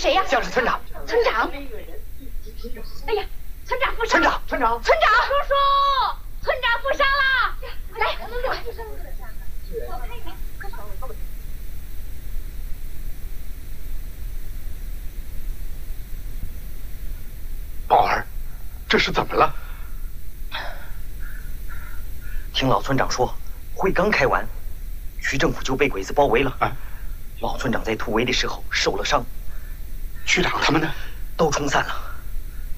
谁呀？ 像是村长。 村长。哎呀，村长负伤。 村长。 叔叔，村长负伤了。来， 宝儿，这是怎么了？ 听老村长说，会刚开完，区政府就被鬼子包围了。老村长在突围的时候受了伤， 区长他们呢？ 都冲散了。